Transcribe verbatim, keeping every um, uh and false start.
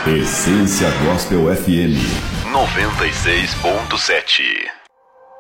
Essência Gospel F M noventa e seis ponto sete.